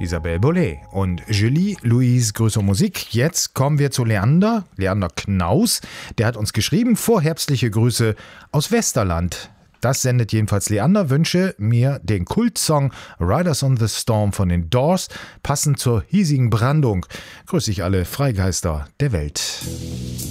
Isabelle Boulay und Julie Louise Grüße und Musik. Jetzt kommen wir zu Leander Knaus. Der hat uns geschrieben, vorherbstliche Grüße aus Westerland. Das sendet jedenfalls Leander, wünsche mir den Kultsong Riders on the Storm von den Doors, passend zur hiesigen Brandung. Grüße ich alle Freigeister der Welt.